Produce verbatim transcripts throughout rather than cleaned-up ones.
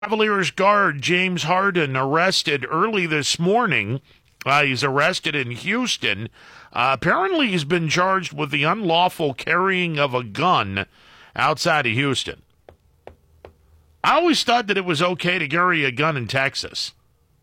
Cavaliers guard James Harden arrested early this morning. Uh, he's arrested in Houston. Uh, apparently, he's been charged with the unlawful carrying of a gun outside of Houston. I always thought that it was okay to carry a gun in Texas.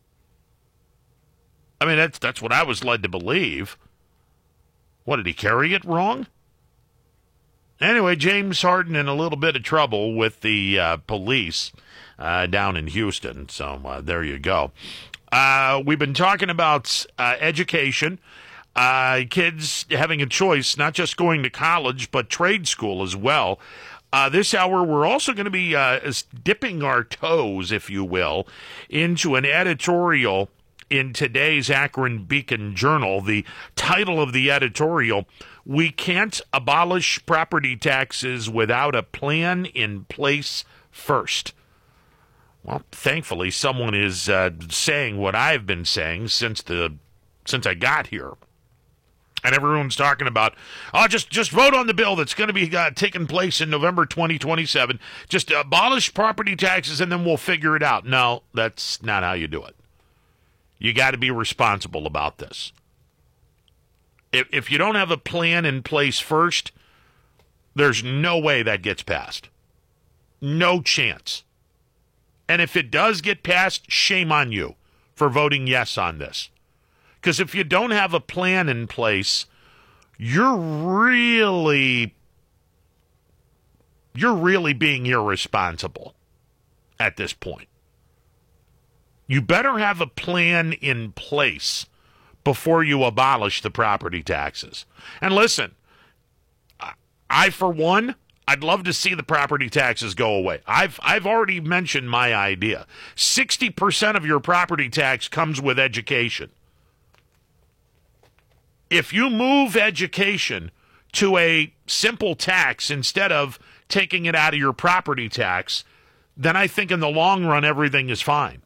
I mean, that's that's what I was led to believe. What, did he carry it wrong? Anyway, James Harden in a little bit of trouble with the uh, police uh, down in Houston. So uh, there you go. Uh, we've been talking about uh, education, uh, kids having a choice, not just going to college, but trade school as well. Uh, this hour, we're also going to be uh, dipping our toes, if you will, into an editorial in today's Akron Beacon Journal. The title of the editorial, "We Can't Abolish Property Taxes Without a Plan in Place First." Well, thankfully, someone is uh, saying what I've been saying since the since I got here. And everyone's talking about, oh, just, just vote on the bill that's going to be uh, taking place in November twenty twenty-seven. Just abolish property taxes and then we'll figure it out. No, that's not how you do it. You got to be responsible about this. If, if you don't have a plan in place first, there's no way that gets passed. No chance. And if it does get passed, shame on you for voting yes on this. Because if you don't have a plan in place, you're really, you're really being irresponsible at this point. You better have a plan in place before you abolish the property taxes. And listen, I, for one, I'd love to see the property taxes go away. I've I've already mentioned my idea. sixty percent of your property tax comes with education. If you move education to a simple tax instead of taking it out of your property tax, then I think in the long run everything is fine.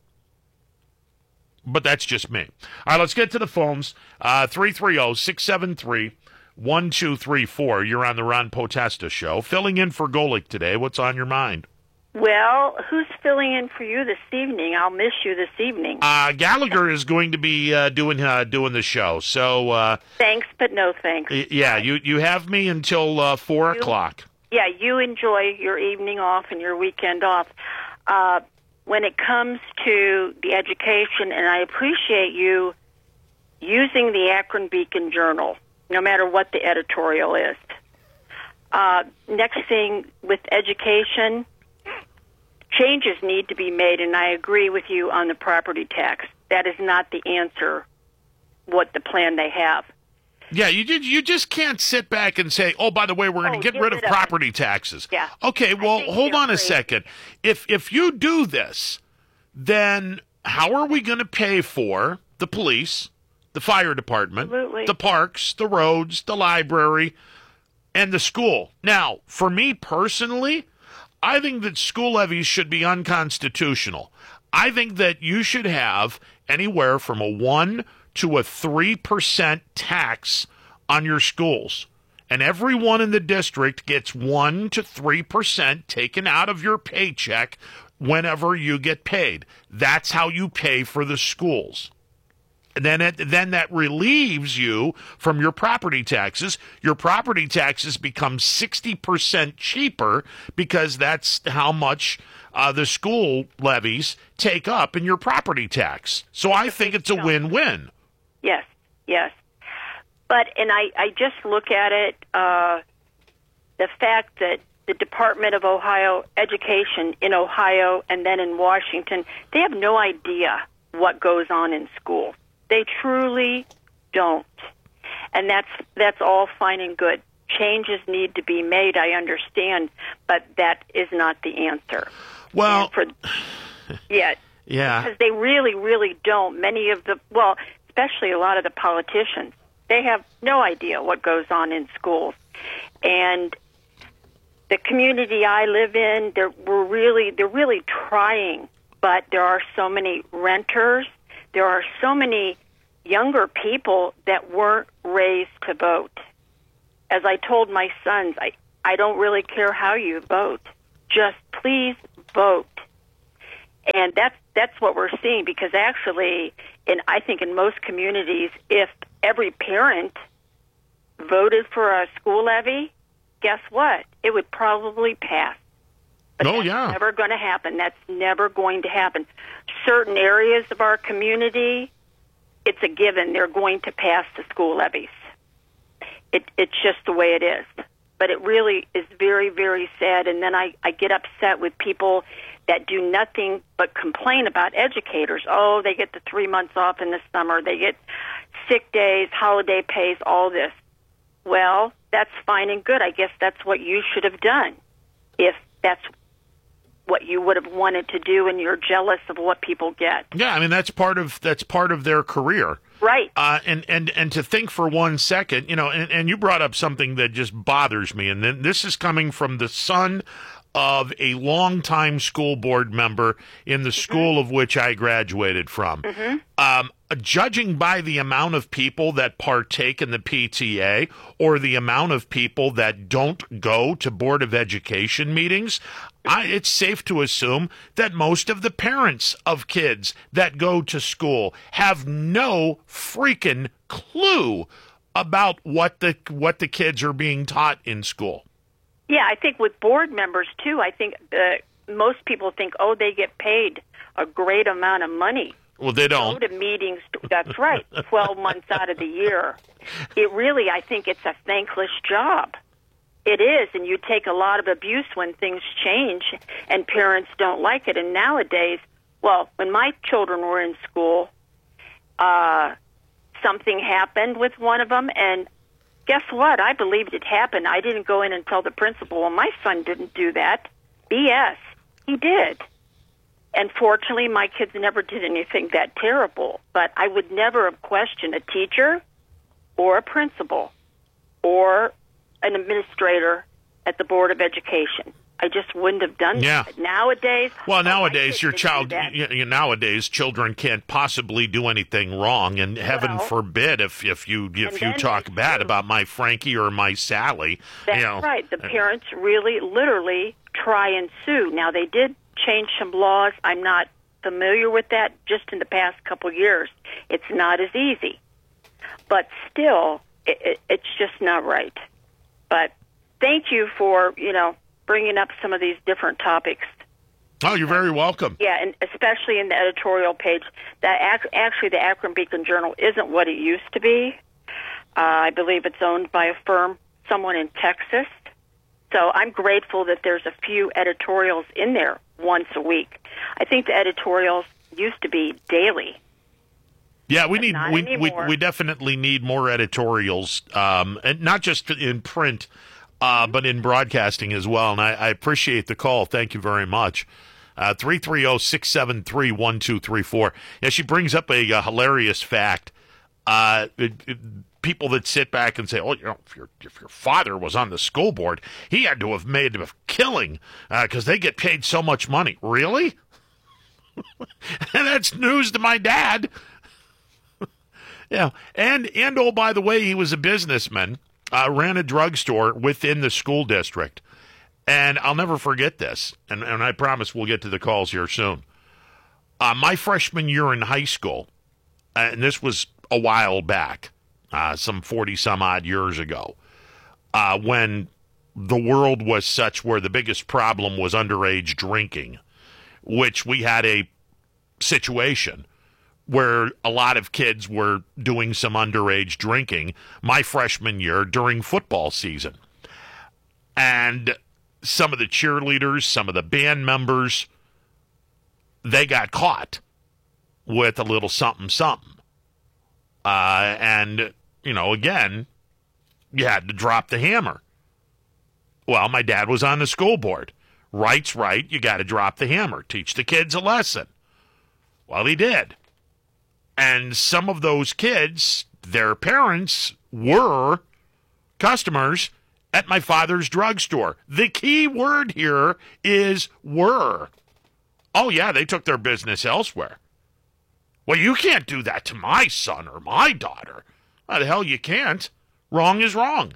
But that's just me. All right, let's get to the phones. Uh, three three zero, six seven three, one two three four. You're on the Ron Potesta Show. Filling in for Golick today. What's on your mind? Well, who's filling in for you this evening? I'll miss you this evening. Uh, Gallagher is going to be uh, doing uh, doing the show. So uh, thanks, but no thanks. Y- yeah, you you have me until uh, four you, o'clock. Yeah, you enjoy your evening off and your weekend off. Uh, when it comes to the education, and I appreciate you using the Akron Beacon Journal, no matter what the editorial is. Uh, next thing with education, changes need to be made, and I agree with you on the property tax. That is not the answer, what the plan they have. Yeah, you just, you just can't sit back and say, oh, by the way, we're going to Oh, get rid of it up. property taxes. Yeah. Okay, well, think hold you're on a crazy. second. If if you do this, then how are we going to pay for the police, the fire department, Absolutely. the parks, the roads, the library, and the school? Now, for me personally, I think that school levies should be unconstitutional. I think that you should have anywhere from a one to a three percent tax on your schools. And everyone in the district gets one to three percent taken out of your paycheck whenever you get paid. That's how you pay for the schools. And then it, then that relieves you from your property taxes. Your property taxes become sixty percent cheaper because that's how much uh, the school levies take up in your property tax. So I think it's a win-win. Yes, yes. But, and I, I just look at it, uh, the fact that the Department of Ohio Education in Ohio and then in Washington, they have no idea what goes on in school. They truly don't. And that's that's all fine and good. Changes need to be made, I understand, but that is not the answer. Well, for, yeah, yeah. because they really, really don't. Many of the, well, especially a lot of the politicians, they have no idea what goes on in schools. And the community I live in, they're we're really they're really trying, but there are so many renters. There are so many younger people that weren't raised to vote. As I told my sons, I, I don't really care how you vote. Just please vote. And that's that's what we're seeing, because actually, in I think in most communities, if every parent voted for a school levy, guess what? It would probably pass. But oh, that's yeah. never going to happen. That's never going to happen. Certain areas of our community, it's a given. They're going to pass the school levies. It, it's just the way it is. But it really is very, very sad. And then I, I get upset with people that do nothing but complain about educators. Oh, they get the three months off in the summer. They get sick days, holiday pays, all this. Well, that's fine and good. I guess that's what you should have done if that's what you would have wanted to do and you're jealous of what people get. Yeah, I mean, that's part of that's part of their career. Right. Uh, and, and, and to think for one second, you know, and, and you brought up something that just bothers me, and then this is coming from the son of a longtime school board member in the mm-hmm. school of which I graduated from. Mm-hmm. Um, judging by the amount of people that partake in the P T A or the amount of people that don't go to Board of Education meetings, I, it's safe to assume that most of the parents of kids that go to school have no freaking clue about what the what the kids are being taught in school. Yeah, I think with board members, too, I think uh, most people think, oh, they get paid a great amount of money. Well, they don't. Go to meetings. That's right, twelve months out of the year. It really, I think it's a thankless job. It is, and you take a lot of abuse when things change and parents don't like it. And nowadays, well, when my children were in school, uh, something happened with one of them, and guess what? I believed it happened. I didn't go in and tell the principal, well, my son didn't do that. B S. He did. And fortunately, my kids never did anything that terrible. But I would never have questioned a teacher or a principal or an administrator at the Board of Education. I just wouldn't have done yeah. that. Nowadays, well, oh, nowadays your child, you, you, nowadays children can't possibly do anything wrong, and heaven well, forbid if if you if you talk bad do. about my Frankie or my Sally. That's you know, right. The parents really, literally try and sue. Now they did change some laws. I'm not familiar with that. Just in the past couple of years, it's not as easy, but still, it, it, it's just not right. But thank you for you know. bringing up some of these different topics. Oh, you're very welcome. Yeah, and especially in the editorial page. That ac- actually, the Akron Beacon Journal isn't what it used to be. Uh, I believe it's owned by a firm, someone in Texas. So I'm grateful that there's a few editorials in there once a week. I think the editorials used to be daily. Yeah, we need we, we anymore. we definitely need more editorials, um, and not just in print. Uh, but in broadcasting as well, and I, I appreciate the call. Thank you very much. Uh, three three zero, six seven three, one two three four. Yeah, she brings up a, a hilarious fact. Uh, it, it, people that sit back and say, oh, you know, if your, if your father was on the school board, he had to have made a killing because uh, they get paid so much money. Really? And that's news to my dad. Yeah, and, and oh, by the way, he was a businessman. Uh, ran a drugstore within the school district. And I'll never forget this, and, and I promise we'll get to the calls here soon. Uh, my freshman year in high school, and this was a while back, uh, some forty-some-odd years ago, uh, when the world was such where the biggest problem was underage drinking, which we had a situation where a lot of kids were doing some underage drinking my freshman year during football season. And some of the cheerleaders, some of the band members, they got caught with a little something, something. Uh, and, you know, again, you had to drop the hammer. Well, my dad was on the school board. Right's right, you got to drop the hammer. Teach the kids a lesson. Well, he did. And some of those kids, their parents were customers at my father's drugstore. The key word here is were. Oh, yeah, they took their business elsewhere. Well, you can't do that to my son or my daughter. How the hell you can't? Wrong is wrong.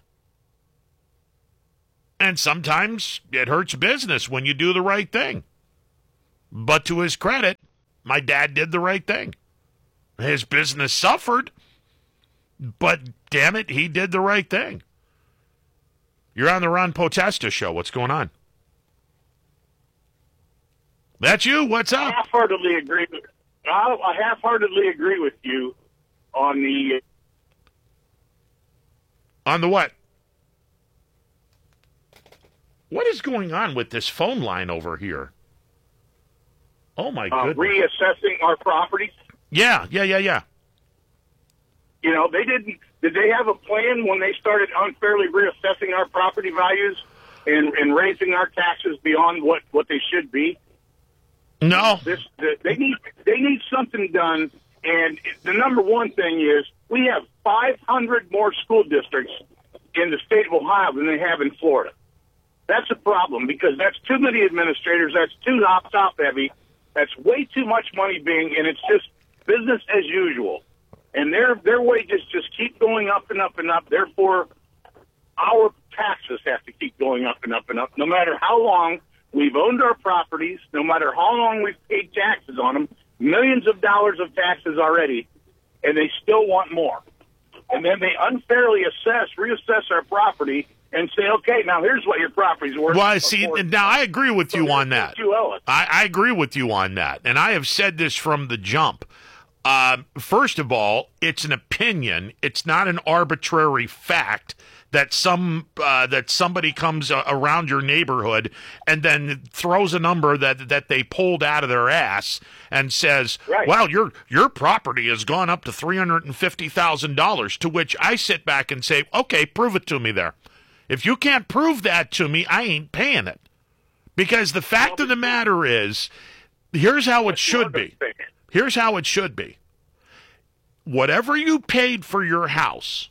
And sometimes it hurts business when you do the right thing. But to his credit, my dad did the right thing. His business suffered, but damn it, he did the right thing. You're on the Ron Potesta show. What's going on? That's you. What's up? I half-heartedly agree. With, I I half-heartedly agree with you on the On the what? What is going on with this phone line over here? Oh, my uh, goodness. reassessing our properties. Yeah, yeah, yeah, yeah. You know, they didn't. Did they have a plan when they started unfairly reassessing our property values and, and raising our taxes beyond what, what they should be? No. This the, they need they need something done. And the number one thing is we have five hundred more school districts in the state of Ohio than they have in Florida. That's a problem because that's too many administrators. That's too top top heavy. That's way too much money being, and it's just business as usual. And their their wages just keep going up and up and up. Therefore, our taxes have to keep going up and up and up. No matter how long we've owned our properties, no matter how long we've paid taxes on them, millions of dollars of taxes already, and they still want more. And then they unfairly assess, reassess our property and say, okay, now here's what your property's worth. Well, I see, now I agree with you So on there's that. you owe us. I, I agree with you on that. And I have said this from the jump. Uh, first of all, it's an opinion. It's not an arbitrary fact that some uh, that somebody comes uh, around your neighborhood and then throws a number that that they pulled out of their ass and says, Right. "Well, your your property has gone up to three hundred and fifty thousand dollars." To which I sit back and say, "Okay, prove it to me there. If you can't prove that to me, I ain't paying it." Because the fact of the matter is, here's how it should be. Here's how it should be. Whatever you paid for your house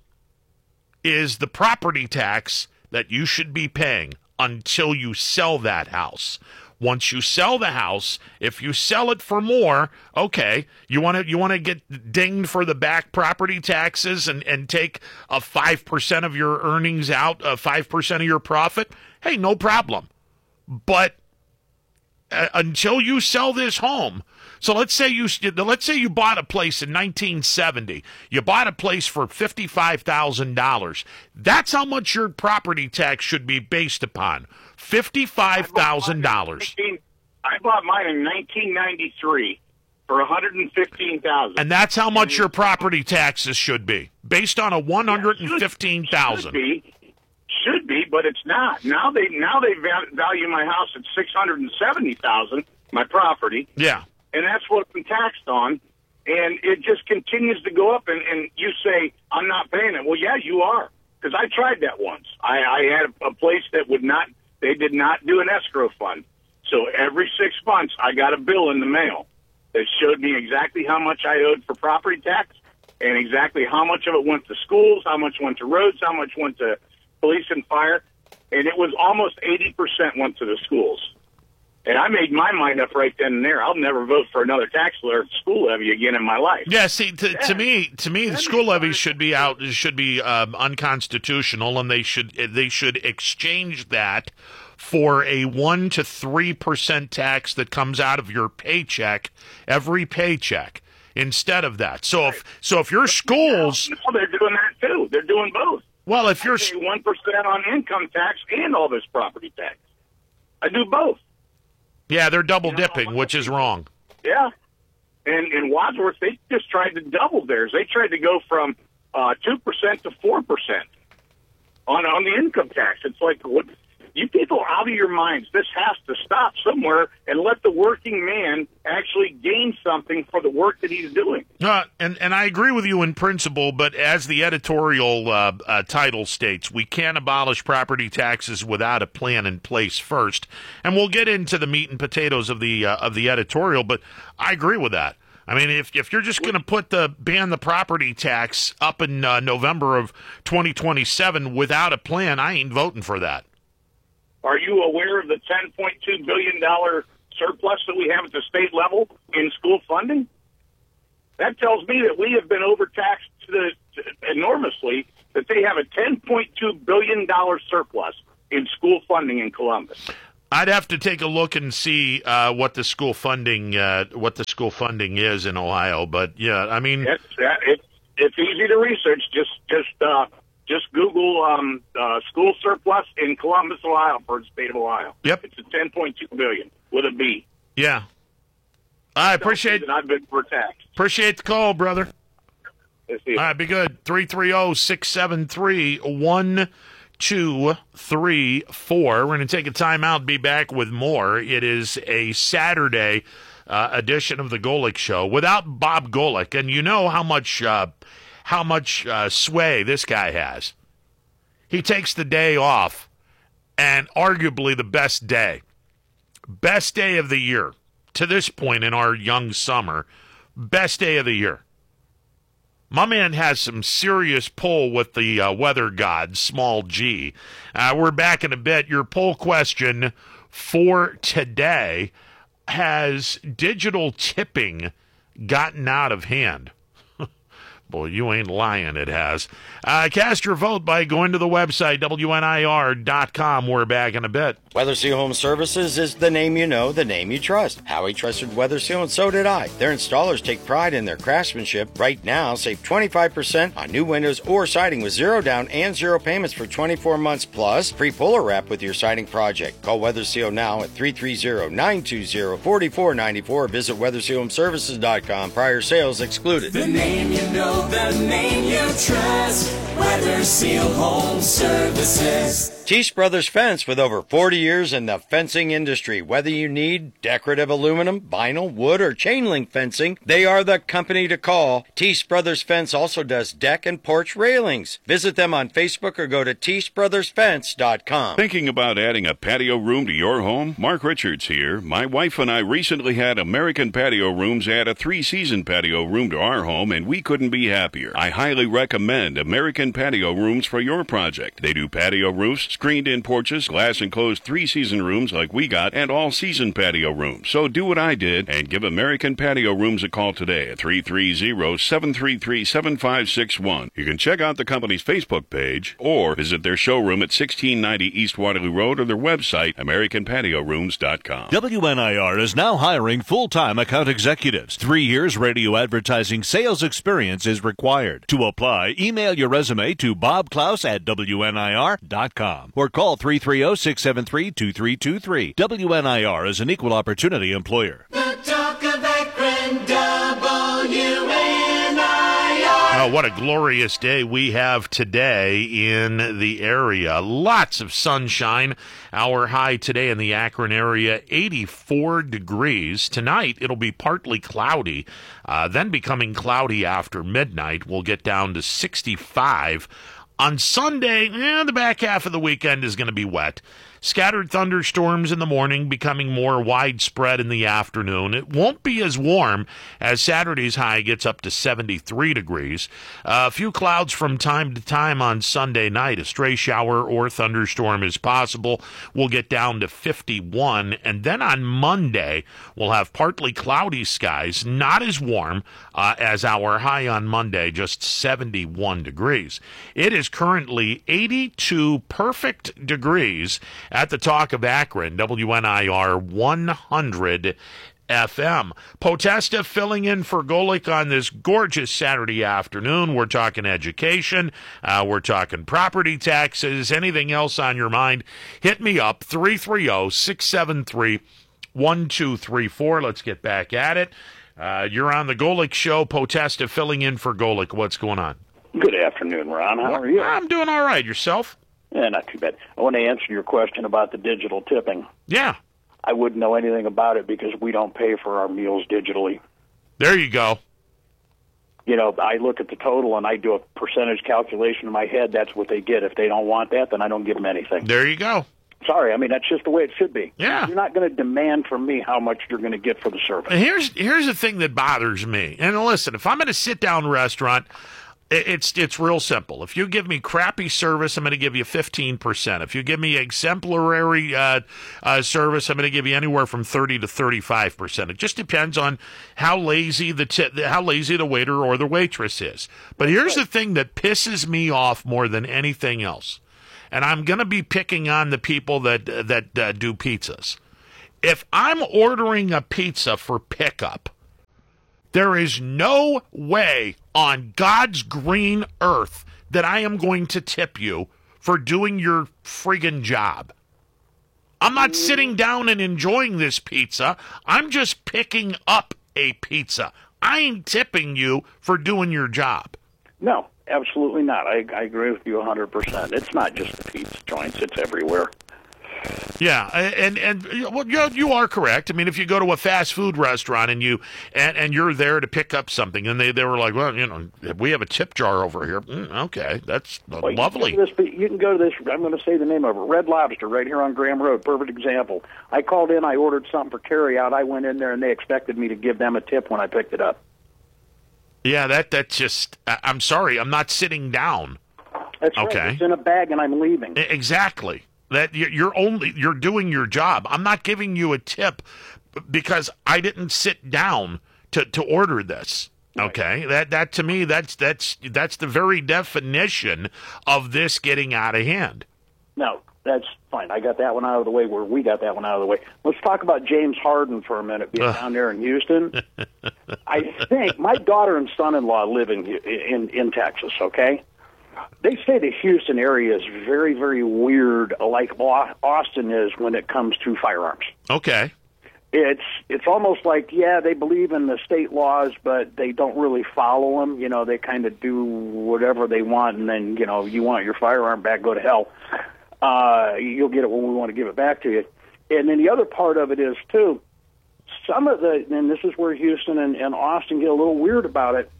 is the property tax that you should be paying until you sell that house. Once you sell the house, if you sell it for more, okay, you want to you want to get dinged for the back property taxes and, and take a five percent of your earnings out, a five percent of your profit, hey, no problem. But uh, until you sell this home, so let's say you let's say you bought a place in nineteen seventy. You bought a place for fifty-five thousand dollars. That's how much your property tax should be based upon. fifty-five thousand dollars. I bought mine in nineteen ninety-three for one hundred fifteen thousand dollars. And that's how much your property taxes should be, based on a one hundred fifteen thousand dollars. Should be, should be, but it's not. Now they now they value my house at six hundred seventy thousand dollars, my property. Yeah. And that's what I'm taxed on, and it just continues to go up, and, and you say, I'm not paying it. Well, yeah, you are, because I tried that once. I, I had a, a place that would not, they did not do an escrow fund. So every six months, I got a bill in the mail that showed me exactly how much I owed for property tax and exactly how much of it went to schools, how much went to roads, how much went to police and fire, and it was almost eighty percent went to the schools. And I made my mind up right then and there. I'll never vote for another tax or school levy again in my life. Yeah, see, to, yeah. to me, to me, the school levies should be out, should be um, unconstitutional, and they should they should exchange that for a one to three percent tax that comes out of your paycheck every paycheck. Instead of that, so if so, if your schools, no, they're doing that too. They're doing both. Well, if you're one percent on income tax and all this property tax, I do both. Yeah, they're double dipping, which is wrong. Yeah. And in Wadsworth, they just tried to double theirs. They tried to go from uh, two percent to four percent on, on the income tax. It's like, what? You people are out of your minds. This has to stop somewhere and let the working man actually gain something for the work that he's doing. Uh, and, and I agree with you in principle, but as the editorial uh, uh, title states, we can't abolish property taxes without a plan in place first. And we'll get into the meat and potatoes of the uh, of the editorial, but I agree with that. I mean, if if you're just going to put the ban the property tax up in uh, November of twenty twenty-seven without a plan, I ain't voting for that. Are you aware of the ten point two billion dollars surplus that we have at the state level in school funding? That tells me that we have been overtaxed to the, to, enormously, that they have a ten point two billion dollars surplus in school funding in Columbus. I'd have to take a look and see uh, what the school funding uh, what the school funding is in Ohio. But yeah, I mean, It's uh, it's it's easy to research. Just just uh, just Google um, uh, school surplus in Columbus, Ohio, for the state of Ohio. Yep. It's a ten point two billion with a B. yeah. I appreciate that I've been overtaxed. appreciate the call, brother. Let's see. All right, be good. three three zero, six seven three, one two three four. We're going to take a timeout, be back with more. It is a Saturday uh, edition of the Golick Show without Bob Golick. And you know how much, uh, how much uh, sway this guy has. He takes the day off, and arguably the best day. Best day of the year. To this point in our young summer, best day of the year. My man has some serious pull with the uh, weather gods, small g. Uh, we're back in a bit. Your poll question for today, has digital tipping gotten out of hand? Boy, you ain't lying, it has. Uh, cast your vote by going to the website, W N I R dot com. We're back in a bit. Weather Seal Home Services is the name you know, the name you trust. Howie trusted Weather Seal, and so did I. Their installers take pride in their craftsmanship. Right now, save twenty-five percent on new windows or siding with zero down and zero payments for twenty-four months, plus free puller wrap with your siding project. Call Weather Seal now at three three zero, nine two zero, four four nine four. Visit weather seal home services dot com. Prior sales excluded. The name you know, the name you trust. Weather Seal Home Services. Teese Brothers Fence, with over forty years in the fencing industry. Whether you need decorative aluminum, vinyl, wood, or chain link fencing, they are the company to call. Teese Brothers Fence also does deck and porch railings. Visit them on Facebook or go to teese brothers fence dot com. Thinking about adding a patio room to your home? Mark Richards here. My wife and I recently had American Patio Rooms add a three-season patio room to our home, and we couldn't be happier. I highly recommend American Patio Rooms for your project. They do patio roofs, screened-in porches, glass-enclosed three-season rooms like we got, and all-season patio rooms. So do what I did and give American Patio Rooms a call today at three three zero, seven three three, seven five six one. You can check out the company's Facebook page or visit their showroom at sixteen ninety East Waterloo Road or their website, american patio rooms dot com. W N I R is now hiring full-time account executives. Three years radio advertising sales experience is required. To apply, email your resume to bob klaus at W N I R dot com or call three three zero, six seven three, two three two three. W N I R is an equal opportunity employer. The talk of Akron, W N I R. Oh, what a glorious day we have today in the area. Lots of sunshine. Our high today in the Akron area, eighty-four degrees. Tonight, it'll be partly cloudy, uh, then becoming cloudy after midnight. We'll get down to sixty-five. On Sunday, eh, the back half of the weekend is going to be wet. Scattered thunderstorms in the morning, becoming more widespread in the afternoon. It won't be as warm as Saturday's high gets up to seventy-three degrees. Uh, a few clouds from time to time on Sunday night. A stray shower or thunderstorm is possible. We'll get down to fifty-one. And then on Monday, we'll have partly cloudy skies, not as warm uh, as our high on Monday, just seventy-one degrees. It is currently eighty-two perfect degrees at the Talk of Akron, W N I R one hundred F M. Potesta filling in for Golick on this gorgeous Saturday afternoon. We're talking education. Uh, we're talking property taxes. Anything else on your mind? Hit me up, three three zero, six seven three, one two three four. Let's get back at it. Uh, you're on the Golick Show. Potesta filling in for Golick. What's going on? Good afternoon, Ron. How are you? I'm doing all right. Yourself? Yeah, not too bad. I want to answer your question about the digital tipping. Yeah. I wouldn't know anything about it because we don't pay for our meals digitally. There you go. You know, I look at the total and I do a percentage calculation in my head. That's what they get. If they don't want that, then I don't give them anything. There you go. Sorry, I mean, that's just the way it should be. Yeah. You're not going to demand from me how much you're going to get for the service. Here's here's the thing that bothers me. And listen, if I'm at a sit-down restaurant, It's it's real simple. If you give me crappy service, I'm going to give you fifteen percent. If you give me exemplary uh, uh, service, I'm going to give you anywhere from thirty to thirty-five percent. It just depends on how lazy the t- how lazy the waiter or the waitress is. But here's the thing that pisses me off more than anything else. and I'm going to be picking on the people that that uh, do pizzas. If I'm ordering a pizza for pickup, there is no way on God's green earth that I am going to tip you for doing your friggin' job. I'm not sitting down and enjoying this pizza. I'm just picking up a pizza. I ain't tipping you for doing your job. No, absolutely not. I, I agree with you one hundred percent. It's not just the pizza joints. It's everywhere. Yeah, and and well, you you are correct. I mean, if you go to a fast food restaurant and you and, and you're there to pick up something, and they, they were like, well, you know, we have a tip jar over here. Mm, okay, that's well, lovely. You can, this, you can go to this. I'm going to say the name of it. Red Lobster, right here on Graham Road. Perfect example. I called in. I ordered something for carry out. I went in there, and they expected me to give them a tip when I picked it up. Yeah, that that just. I'm sorry, I'm not sitting down. That's okay. Right. It's in a bag, and I'm leaving. Exactly. That you're only you're doing your job. I'm not giving you a tip because I didn't sit down to, to order this. Okay, right. that that to me that's that's that's the very definition of this getting out of hand. No, that's fine. I got that one out of the way. Where we got that one out of the way. Let's talk about James Harden for a minute. Being down there in Houston, I think my daughter and son-in-law live in in in Texas. Okay. They say the Houston area is very, very weird, like Austin is when it comes to firearms. Okay. It's it's almost like, yeah, they believe in the state laws, but they don't really follow them. You know, they kind of do whatever they want, and then, you know, you want your firearm back, go to hell. Uh, you'll get it when we want to give it back to you. And then the other part of it is, too, some of the, and this is where Houston and, and Austin get a little weird about it,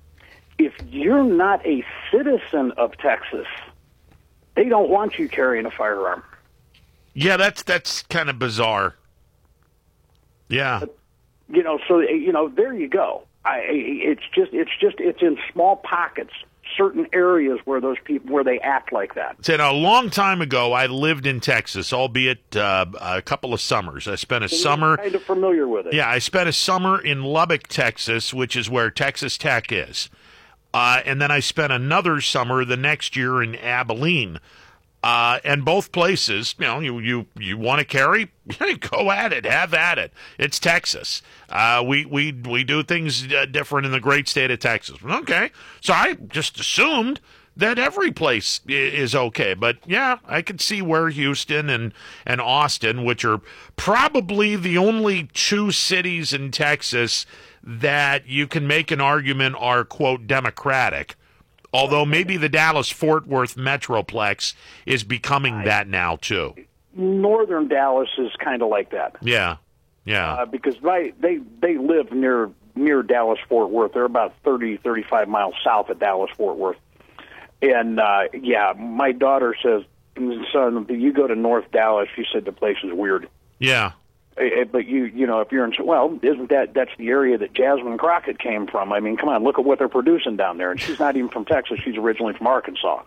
if you're not a citizen of Texas, they don't want you carrying a firearm. Yeah, that's that's kind of bizarre. Yeah, but, you know, so you know, there you go. I, it's just, it's just, it's in small pockets, certain areas where those people, where they act like that. Said a long time ago, I lived in Texas, albeit uh, a couple of summers. I spent a so summer. Kind of familiar with it. Yeah, I spent a summer in Lubbock, Texas, which is where Texas Tech is. Uh, and then I spent another summer the next year in Abilene. Uh, and both places, you know, you, you, you want to carry, go at it, have at it. It's Texas. Uh, we, we, we do things uh, different in the great state of Texas. Okay. So I just assumed that every place is okay. But yeah, I could see where Houston and, and Austin, which are probably the only two cities in Texas that you can make an argument are, quote, Democratic. Although maybe the Dallas-Fort Worth Metroplex is becoming that now, too. Northern Dallas is kind of like that. Yeah, yeah. Uh, because they, they, they live near near Dallas-Fort Worth. They're about thirty, thirty-five miles south of Dallas-Fort Worth. And, uh, yeah, my daughter says, son, you go to North Dallas, she said the place is weird. Yeah. But you, you know, if you're in, well, isn't that that's the area that Jasmine Crockett came from? I mean, come on, look at what they're producing down there. And she's not even from Texas; she's originally from Arkansas.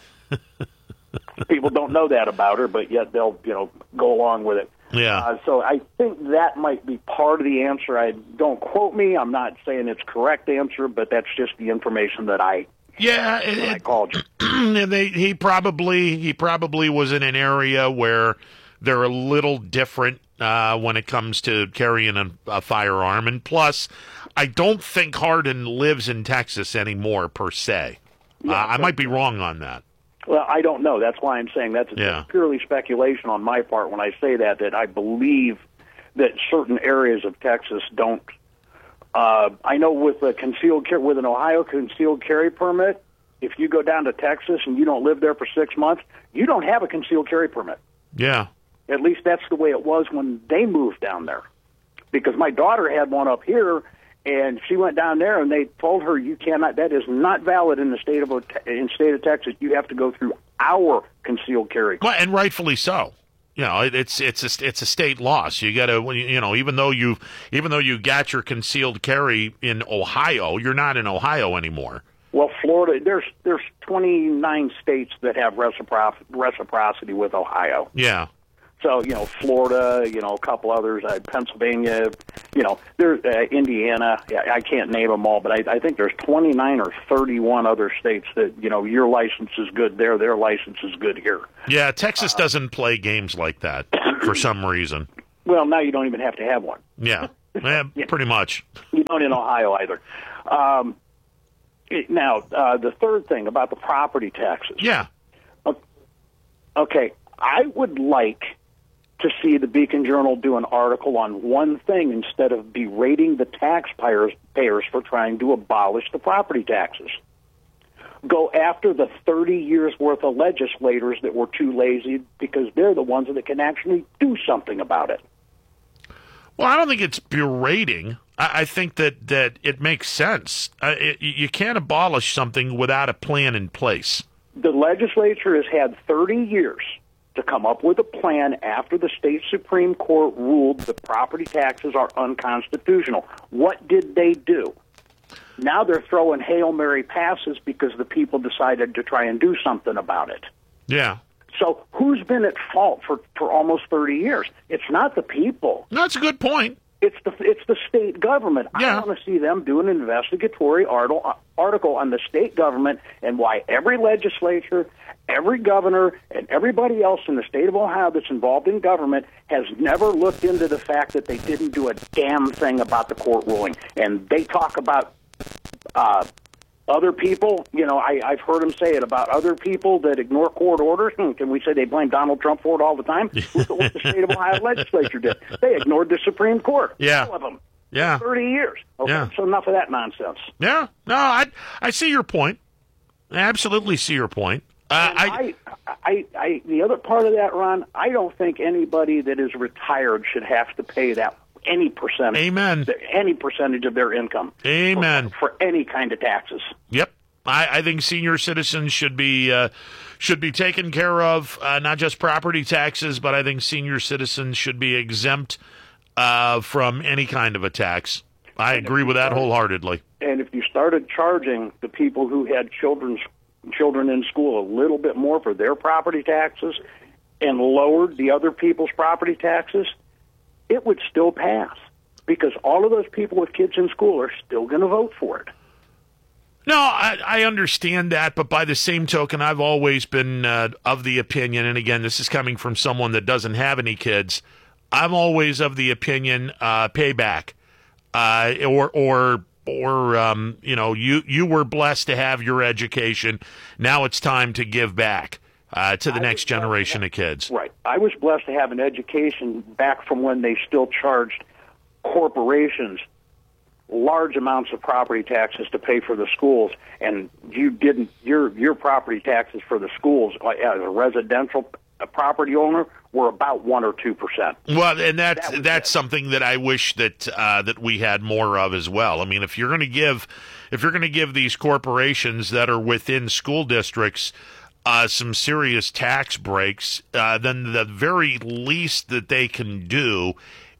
People don't know that about her, but yet they'll, you know, go along with it. Yeah. Uh, so I think that might be part of the answer. I don't quote me. I'm not saying it's correct answer, but that's just the information that I. Yeah, it, I called you. And they, he probably he probably was in an area where they're a little different. Uh, when it comes to carrying a, a firearm. And plus, I don't think Harden lives in Texas anymore, per se. Yeah, uh, I might be wrong on that. Well, I don't know. That's why I'm saying that's yeah. purely speculation on my part when I say that, that I believe that certain areas of Texas don't. Uh, I know with a concealed carry, with an Ohio concealed carry permit, if you go down to Texas and you don't live there for six months, you don't have a concealed carry permit. Yeah. At least that's the way it was when they moved down there. Because my daughter had one up here, and she went down there, and they told her, you cannot, that is not valid in the state of in state of Texas. You have to go through our concealed carry. Well, and rightfully so. You know, it, it's it's a, it's a state law. So you got to, you know, even though you even though you got your concealed carry in Ohio, you're not in Ohio anymore. Well, Florida, there's there's twenty-nine states that have recipro- reciprocity with Ohio. Yeah. So, you know, Florida, you know, a couple others, uh, Pennsylvania, you know, there's uh, Indiana. I, I can't name them all, but I, I think there's twenty-nine or thirty-one other states that, you know, your license is good there, their license is good here. Yeah, Texas uh, doesn't play games like that for some reason. Well, now you don't even have to have one. Yeah, yeah, yeah. Pretty much. You don't in Ohio either. Um, it, now, uh, the third thing about the property taxes. Yeah. Okay, I would like to see the Beacon Journal do an article on one thing instead of berating the taxpayers payers for trying to abolish the property taxes. Go after the thirty years worth of legislators that were too lazy, because they're the ones that can actually do something about it. Well, I don't think it's berating. I, I think that, that it makes sense. Uh, it, you can't abolish something without a plan in place. The legislature has had thirty years to come up with a plan after the state Supreme Court ruled that property taxes are unconstitutional. What did they do? Now they're throwing Hail Mary passes because the people decided to try and do something about it. Yeah. So who's been at fault for, for almost thirty years? It's not the people. No, that's a good point. It's the it's the state government. Yeah. I want to see them do an investigatory article article on the state government and why every legislature, every governor, and everybody else in the state of Ohio that's involved in government has never looked into the fact that they didn't do a damn thing about the court ruling. And they talk about uh, other people. You know, I, I've heard them say it about other people that ignore court orders. Hmm, can we say they blame Donald Trump for it all the time? Look at what the state of Ohio legislature did. They ignored the Supreme Court. Yeah. All of them. Yeah. thirty years. Okay, Yeah. so enough of that nonsense. Yeah. No, I I see your point. I absolutely see your point. Uh, I, I, I, I, the other part of that, Ron, I don't think anybody that is retired should have to pay that any percentage. Amen. Any percentage of their income. Amen. For, for any kind of taxes. Yep. I, I think senior citizens should be uh, should be taken care of, uh, not just property taxes, but I think senior citizens should be exempt uh, from any kind of a tax. I agree with that wholeheartedly. And if you started charging the people who had children's children in school a little bit more for their property taxes and lowered the other people's property taxes, it would still pass, because all of those people with kids in school are still going to vote for it. No, I, I understand that, but by the same token, I've always been uh, of the opinion, and again, this is coming from someone that doesn't have any kids, I'm always of the opinion, uh, payback, uh, or or or um, you know, you you were blessed to have your education. Now it's time to give back uh, to the I next generation of kids. Right. I was blessed to have an education back from when they still charged corporations large amounts of property taxes to pay for the schools, and you didn't. Your your property taxes for the schools as a residential property owner were about one or two percent. Well, and that's that that's it. something that I wish that uh, that we had more of as well. I mean, if you're going to give if you're going to give these corporations that are within school districts uh, some serious tax breaks, uh, then the very least that they can do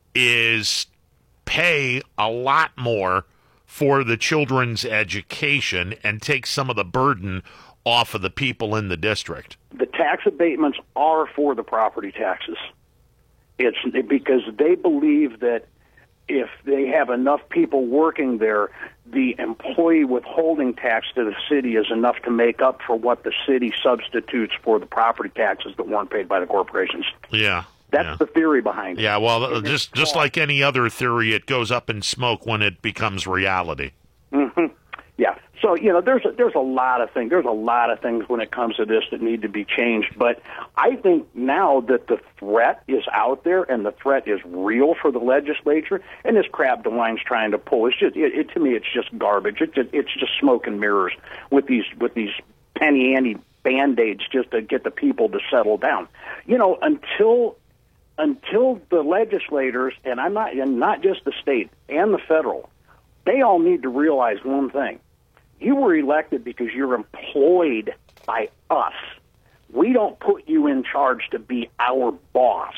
is pay a lot more for the children's education and take some of the burden off of the people in the district. The tax abatements are for the property taxes. It's because they believe that if they have enough people working there, the employee withholding tax to the city is enough to make up for what the city substitutes for the property taxes that weren't paid by the corporations. Yeah. That's yeah. the theory behind it. Yeah, well, just just like any other theory, it goes up in smoke when it becomes reality. Mm-hmm. Yeah. So, you know, there's a, there's a lot of things. There's a lot of things when it comes to this that need to be changed. But I think now that the threat is out there and the threat is real for the legislature, and this crap DeWine's trying to pull, it's just it, it, to me, it's just garbage. It's just, it's just smoke and mirrors with these with these penny ante band-aids just to get the people to settle down. You know, until until the legislators, and I'm not and not just the state and the federal, they all need to realize one thing. You were elected because you're employed by us. We don't put you in charge to be our boss.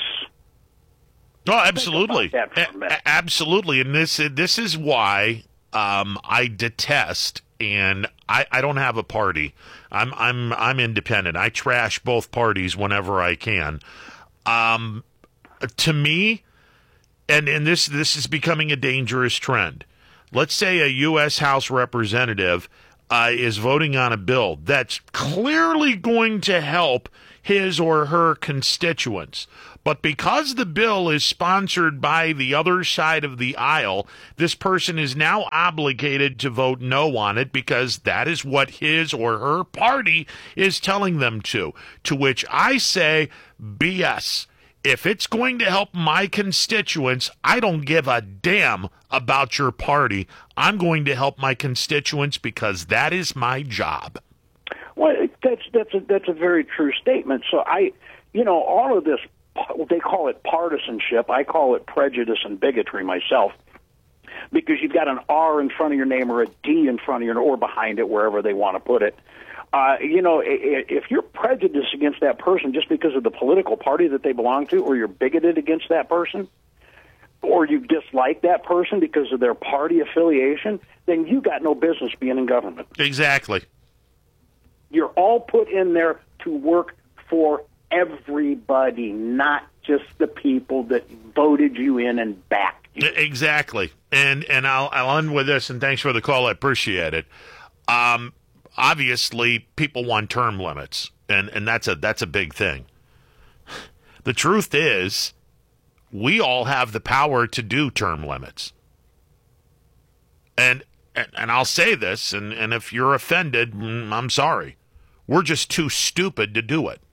Oh, absolutely. A- absolutely. And this this is why um, I detest, and I, I don't have a party. I'm I'm I'm independent. I trash both parties whenever I can. Um, to me, and, and this this is becoming a dangerous trend. Let's say a U S House representative uh, is voting on a bill that's clearly going to help his or her constituents. But because the bill is sponsored by the other side of the aisle, this person is now obligated to vote no on it because that is what his or her party is telling them to. To which I say, B S. If it's going to help my constituents, I don't give a damn about your party. I'm going to help my constituents because that is my job. Well, that's that's a, that's a very true statement. So I, you know, all of this, they call it partisanship. I call it prejudice and bigotry myself, because you've got an R in front of your name or a D in front of your, or behind it, wherever they want to put it. Uh, you know, if you're prejudiced against that person just because of the political party that they belong to, or you're bigoted against that person, or you dislike that person because of their party affiliation, then you got no business being in government. Exactly. You're all put in there to work for everybody, not just the people that voted you in and backed you. Exactly. And and I'll I'll end with this, and thanks for the call. I appreciate it. Um, obviously, people want term limits, and, and that's a that's a big thing. The truth is, we all have the power to do term limits. And and, and I'll say this, and, and if you're offended, I'm sorry. We're just too stupid to do it.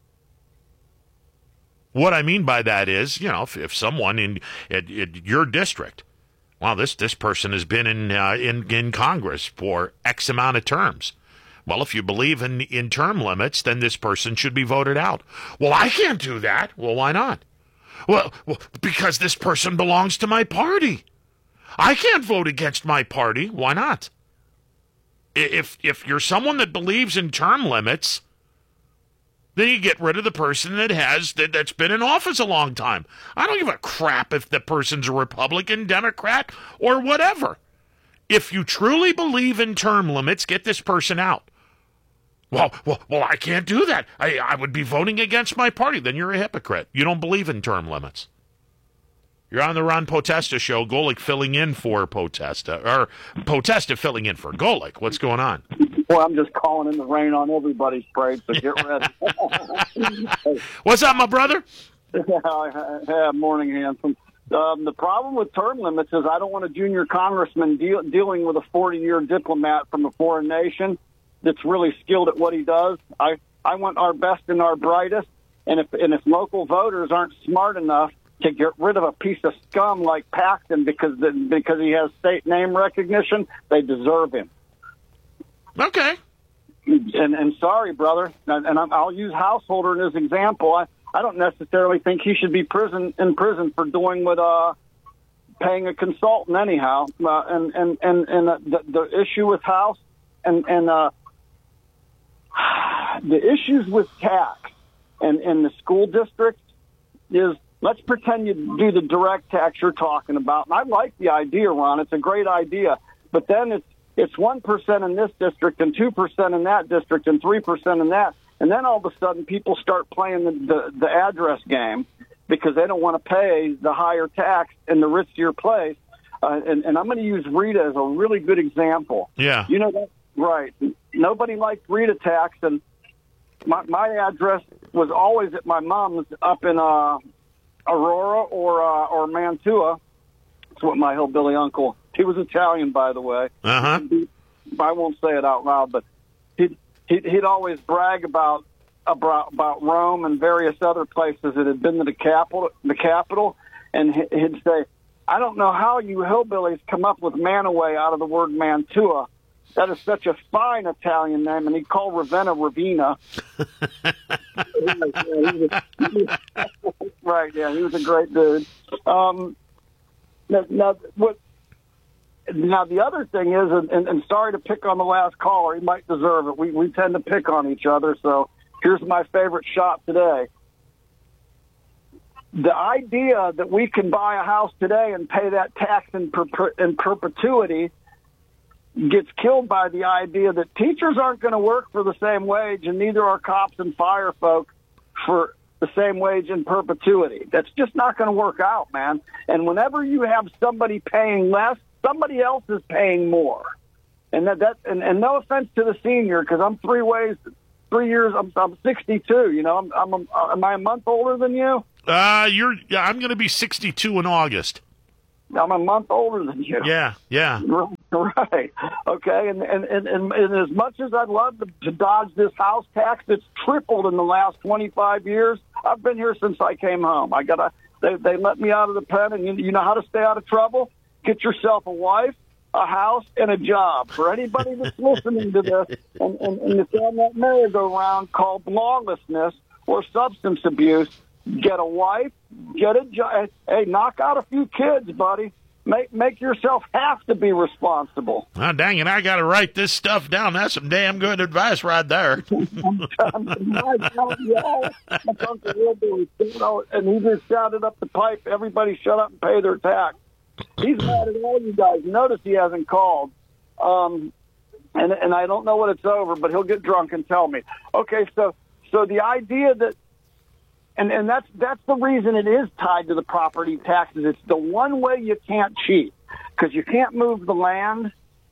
What I mean by that is, you know, if, if someone in, in, in your district, well, this this person has been in, uh, in in Congress for X amount of terms. Well, if you believe in in term limits, then this person should be voted out. Well, I can't do that. Well, why not? Well, well, because this person belongs to my party. I can't vote against my party. Why not? If if you're someone that believes in term limits, then you get rid of the person that has that, that's been in office a long time. I don't give a crap if the person's a Republican, Democrat, or whatever. If you truly believe in term limits, get this person out. Well, well, well, I can't do that. I, I would be voting against my party. Then you're a hypocrite. You don't believe in term limits. You're on the Ron Potesta show. Golick filling in for Potesta, or Potesta filling in for Golick. What's going on? Well, I'm just calling in the rain on everybody's parade, so get ready. What's up, my brother? Yeah, morning, handsome. Um, the problem with term limits is I don't want a junior congressman deal, dealing with a forty-year diplomat from a foreign nation that's really skilled at what he does. I, I want our best and our brightest, and if and if local voters aren't smart enough to get rid of a piece of scum like Paxton because the, because he has state name recognition, they deserve him. Okay. And, and sorry, brother, and, and I'll use Householder as an example. I, I don't necessarily think he should be prison in prison for doing with uh, paying a consultant anyhow. Uh, and and and, and uh, the, the issue with House and and uh, the issues with tax and in the school districts is, let's pretend you do the direct tax you're talking about. And I like the idea, Ron. It's a great idea. But then it's it's one percent in this district and two percent in that district and three percent in that. And then all of a sudden people start playing the, the, the address game because they don't want to pay the higher tax in the riskier place. Uh, and, and I'm going to use Rita as a really good example. Yeah. You know that? Right. Nobody liked Rita tax. And my, my address was always at my mom's up in uh, Aurora or uh, or Mantua. That's what my hillbilly uncle, he was Italian, by the way. Uh-huh. I won't say it out loud, but he'd, he'd, he'd always brag about, about about Rome and various other places that had been to the capital, the capital, and he'd say, I don't know how you hillbillies come up with Manaway out of the word Mantua. That is such a fine Italian name, and he'd call Ravenna Ravina. Right, yeah, he was a great dude. Um, now, now, what, now, the other thing is, and, and, and sorry to pick on the last caller, he might deserve it. We, we tend to pick on each other, so here's my favorite shot today. The idea that we can buy a house today and pay that tax in, per, in perpetuity gets killed by the idea that teachers aren't going to work for the same wage, and neither are cops and fire folk for the same wage in perpetuity. That's just not going to work out, man. And whenever you have somebody paying less, somebody else is paying more. And that, that and, and no offense to the senior, because I'm three ways, three years. I'm, I'm sixty-two. You know, I'm, I'm a, am I a month older than you? Uh, you're. Yeah, I'm going to be sixty-two in August. I'm a month older than you. Yeah, yeah. Right. Okay. And and, and, and, and as much as I'd love to, to dodge this house tax that's tripled in the last twenty-five years, I've been here since I came home. I got to. They they let me out of the pen, and you, you know how to stay out of trouble? Get yourself a wife, a house, and a job. For anybody that's listening to this and, and, and it's on that merry-go-round called lawlessness or substance abuse, get a wife, get a job. Hey, knock out a few kids, buddy. Make make yourself have to be responsible. Oh, dang it, I got to write this stuff down. That's some damn good advice right there. I'm telling you all, my Uncle Wilbur, you know, and he just shouted up the pipe, everybody shut up and pay their tax. He's mad at all you guys. Notice he hasn't called. Um, and and I don't know what it's over, but he'll get drunk and tell me. Okay, so so the idea that, and, and that's that's the reason it is tied to the property taxes. It's the one way you can't cheat, because you can't move the land,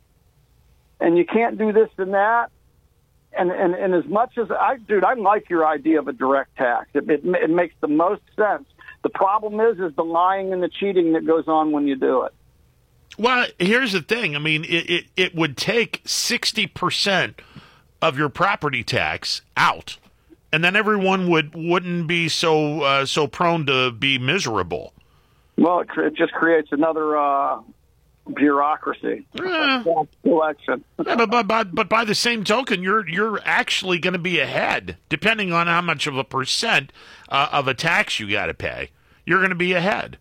and you can't do this and that. And, and, and as much as I, dude, I like your idea of a direct tax. It, it, it makes the most sense. The problem is, is the lying and the cheating that goes on when you do it. Well, here's the thing. I mean, it, it, it would take sixty percent of your property tax out, and then everyone would, wouldn't be so uh, so prone to be miserable. Well, it, it just creates another uh, bureaucracy. Eh. Election. Yeah, but, but, but, but by the same token, you're you're actually going to be ahead, depending on how much of a percent uh, of a tax you got to pay. You're going to be ahead.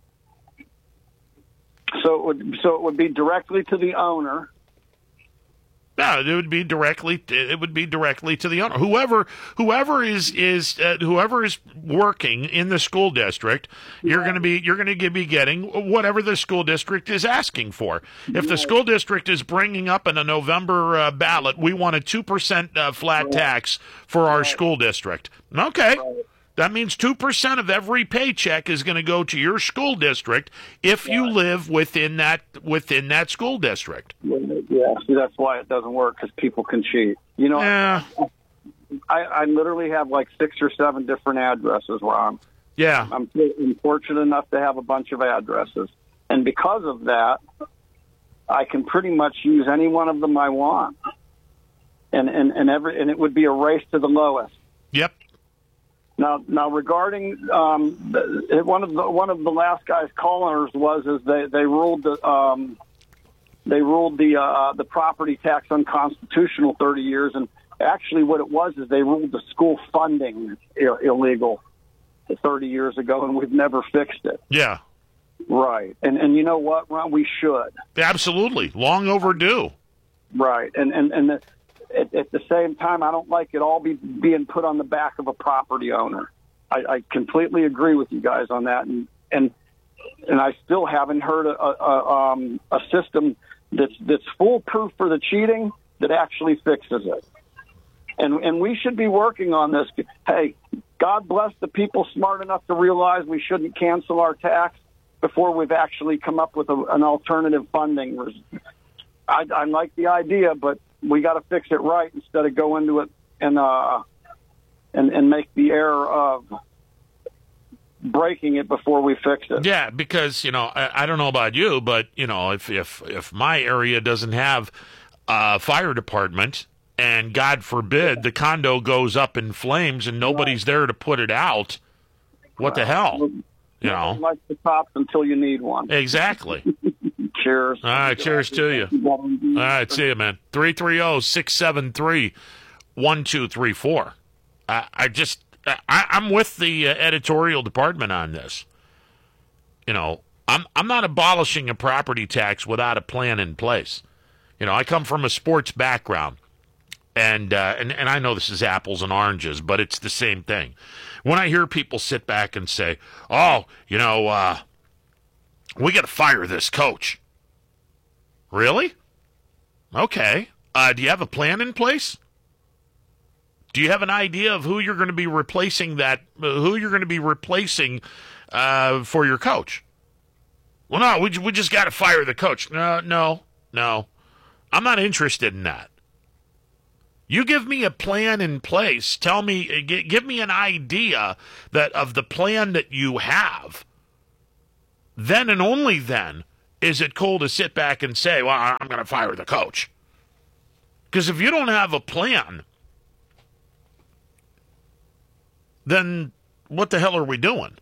So it would so it would be directly to the owner. No, it would be directly. It would be directly to the owner. Whoever, whoever is is uh, whoever is working in the school district, you're going to be you're going to be getting whatever the school district is asking for. If the school district is bringing up in a November uh, ballot, we want a two percent uh, flat tax for our school district. Okay. That means two percent of every paycheck is going to go to your school district if you live within that within that school district. Yeah, see, that's why it doesn't work, because people can cheat. You know, Yeah. I, I literally have like six or seven different addresses, Ron. Yeah. I'm, I'm fortunate enough to have a bunch of addresses. And because of that, I can pretty much use any one of them I want. And, and, and, every, and it would be a race to the lowest. Yep. Now, now regarding um, the, one of the one of the last guy's callers was is they they ruled the um, they ruled the uh, the property tax unconstitutional thirty years, and actually what it was is they ruled the school funding Ill- illegal thirty years ago, and we've never fixed it. Yeah. Right, and and you know what, Ron, we should. Absolutely, long overdue. Right, and and and. The, At, at the same time, I don't like it all be, being put on the back of a property owner. I, I completely agree with you guys on that, and and and I still haven't heard a, a, um, a system that's that's foolproof for the cheating that actually fixes it. And and we should be working on this. Hey, God bless the people smart enough to realize we shouldn't cancel our tax before we've actually come up with a, an alternative funding. I, I like the idea, but we got to fix it right instead of go into it and uh and and make the error of breaking it before we fix it. Yeah, because you know I, I don't know about you, but you know if if if my area doesn't have a fire department, and God forbid the condo goes up in flames and nobody's there to put it out, what the hell? You know, like the cops until you need one. Exactly. Cheers. All right, cheers to you. All right, see you, man. three three zero, six seven three, one two three four. I, I just, I, I'm with the uh, editorial department on this. You know, I'm I'm not abolishing a property tax without a plan in place. You know, I come from a sports background, and uh, and and I know this is apples and oranges, but it's the same thing. When I hear people sit back and say, "Oh, you know, uh, we got to fire this coach." Really? Okay. Uh, do you have a plan in place? Do you have an idea of who you're going to be replacing that, uh, who you're going to be replacing uh, for your coach? Well, no, we, we just got to fire the coach. No, no, no. I'm not interested in that. You give me a plan in place. Tell me, g- give me an idea that of the plan that you have. Then and only then is it cool to sit back and say, well, I'm going to fire the coach. Because if you don't have a plan, then what the hell are we doing?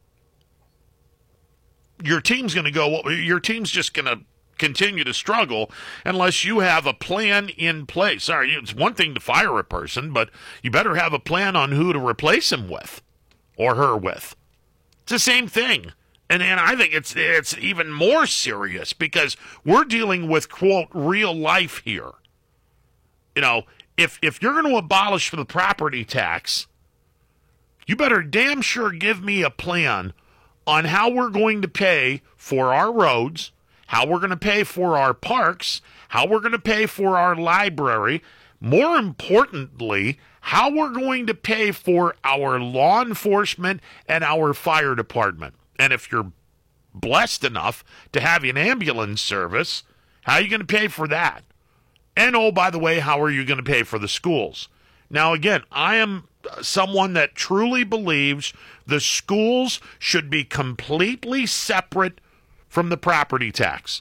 Your team's going to go, your team's just going to continue to struggle unless you have a plan in place. All right, it's one thing to fire a person, but you better have a plan on who to replace him with or her with. It's the same thing. And and I think it's it's even more serious because we're dealing with, quote, real life here. You know, if if you're going to abolish the property tax, you better damn sure give me a plan on how we're going to pay for our roads, how we're going to pay for our parks, how we're going to pay for our library, more importantly, how we're going to pay for our law enforcement and our fire department. And if you're blessed enough to have an ambulance service, how are you going to pay for that? And, oh, by the way, how are you going to pay for the schools? Now, again, I am someone that truly believes the schools should be completely separate from the property tax.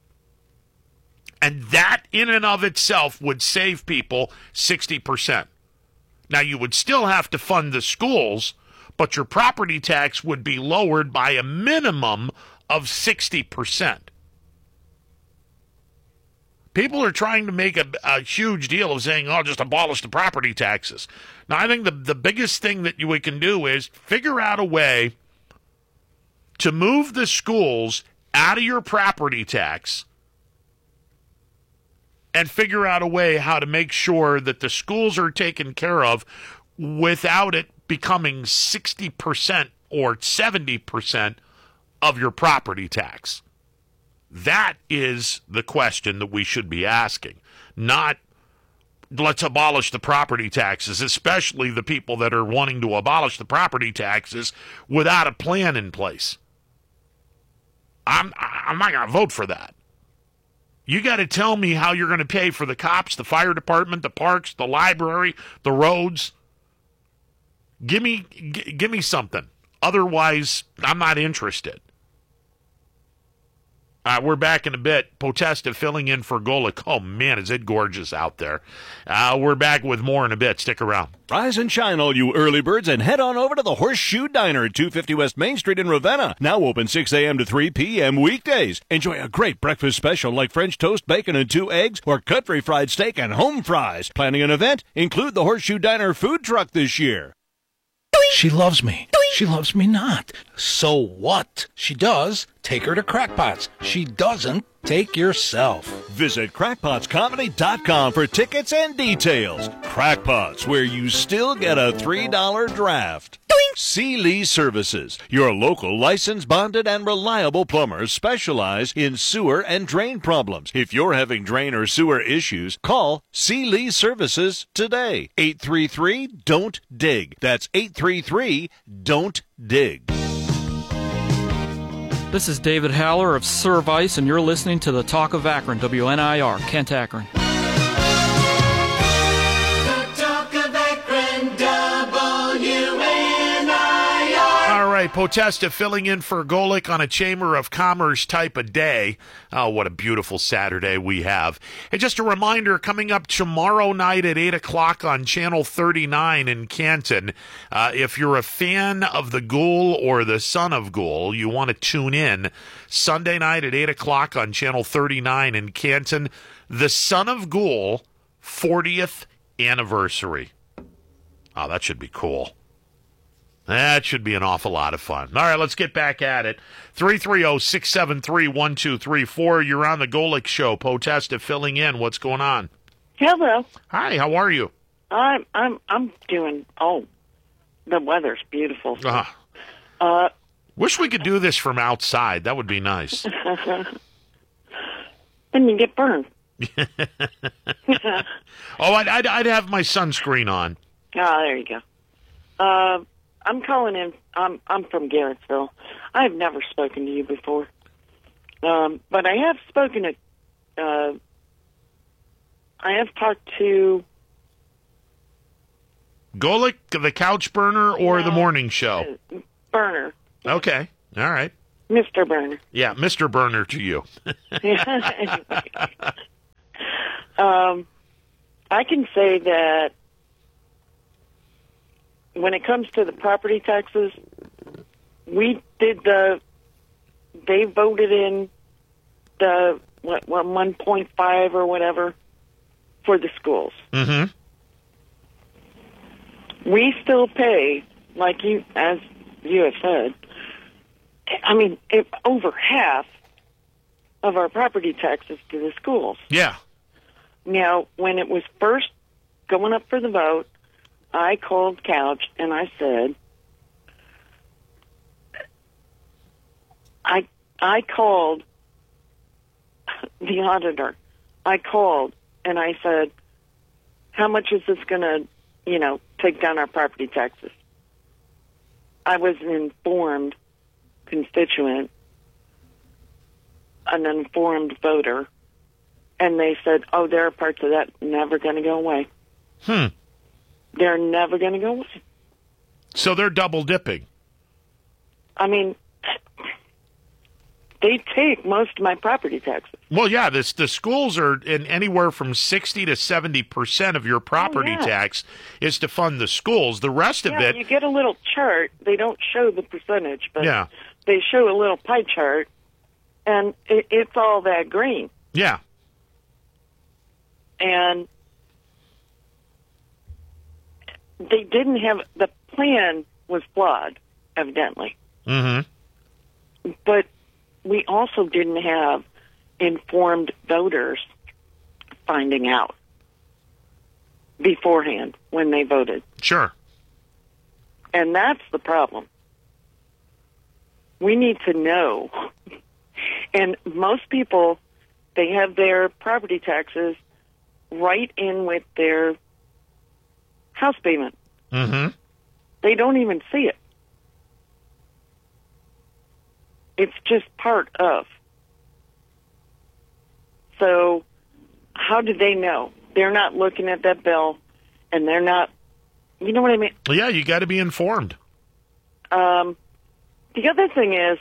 And that in and of itself would save people sixty percent. Now, you would still have to fund the schools, but your property tax would be lowered by a minimum of sixty percent. People are trying to make a, a huge deal of saying, oh, just abolish the property taxes. Now, I think the, the biggest thing that you, we can do is figure out a way to move the schools out of your property tax and figure out a way how to make sure that the schools are taken care of without it becoming sixty percent or seventy percent of your property tax. That is the question that we should be asking, not let's abolish the property taxes, especially the people that are wanting to abolish the property taxes without a plan in place. I'm I'm not going to vote for that. You got to tell me how you're going to pay for the cops, the fire department, the parks, the library, the roads. Give me g- give me something. Otherwise, I'm not interested. Uh, we're back in a bit. Potesta filling in for Golick. Oh, man, is it gorgeous out there. Uh, we're back with more in a bit. Stick around. Rise and shine, all you early birds, and head on over to the Horseshoe Diner at two fifty West Main Street in Ravenna. Now open six a.m. to three p.m. weekdays. Enjoy a great breakfast special like French toast, bacon, and two eggs, or country fried steak and home fries. Planning an event? Include the Horseshoe Diner food truck this year. She loves me. She loves me not. So what? She does. Take her to Crackpots. She doesn't. Take yourself. Visit crackpots comedy dot com for tickets and details. Crackpots, where you still get a three dollar draft. C. Lee Services, your local licensed, bonded, and reliable plumbers specialize in sewer and drain problems. If you're having drain or sewer issues, call C. Lee Services today. eight three three, don't dig. That's eight three three, don't dig. This is David Haller of Service, and you're listening to the Talk of Akron, W N I R, Kent, Akron. The Talk of Akron, W N I R. All right, Potesta filling in for Golick on a Chamber of Commerce type of day. Oh, what a beautiful Saturday we have. And just a reminder, coming up tomorrow night at eight o'clock on Channel thirty-nine in Canton, uh, if you're a fan of the Ghoul or the Son of Ghoul, you want to tune in. Sunday night at eight o'clock on Channel thirty-nine in Canton, the Son of Ghoul fortieth anniversary. Oh, that should be cool. That should be an awful lot of fun. All right, let's get back at it. three three zero, six seven three, one two three four. You're on the Golick Show. Potesta filling in. What's going on? Hello. Hi, how are you? I'm I'm I'm doing. Oh, the weather's beautiful. Uh, Uh, wish we could do this from outside. That would be nice. then you get burned. Oh, I'd, I'd I'd have my sunscreen on. Ah, there you go. Uh, I'm calling in. I'm I'm from Garrettsville. I've never spoken to you before, um, but I have spoken to. Uh, I have talked to Golick, the couch burner, or No. the morning show? Burner, Okay, all right. Mister Burner. Yeah, Mister Burner to you. um, I can say that when it comes to the property taxes, we did the. They voted in the what, what one point five or whatever for the schools. Mm-hmm. We still pay, like you, as you have said. I mean, if over half of our property taxes to the schools. Yeah. Now, when it was first going up for the vote, I called Couch and I said, I I called the auditor. I called and I said, how much is this going to, you know, take down our property taxes? I was an informed constituent, an informed voter, and they said, oh, there are parts of that never going to go away. Hmm. They're never going to go away. So they're double dipping. I mean, they take most of my property taxes. Well, yeah, this the schools are in anywhere from sixty to seventy percent of your property Oh, yeah. tax is to fund the schools. The rest of Yeah, it, you get a little chart. They don't show the percentage, but yeah, they show a little pie chart, and it, it's all that green. yeah, And they didn't have, the plan was flawed, evidently. mm-hmm. But we also didn't have informed voters finding out beforehand when they voted. Sure. And that's the problem. We need to know. And most people, they have their property taxes right in with their house payment. Mm-hmm. They don't even see it. It's just part of. So how do they know? They're not looking at that bill, and they're not, you know what I mean? Well, yeah, you got to be informed. Um, the other thing is,